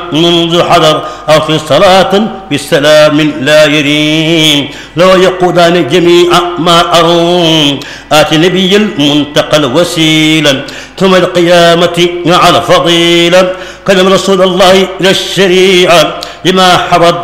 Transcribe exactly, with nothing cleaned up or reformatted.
منذ حضر أو في صلاة بسلام لا يريم لو يقودان جميع ما أروم آت نبي المنتقى الوسيلا ثم القيامة على فضيلا قدم رسول الله إلى الشريعة لما حرد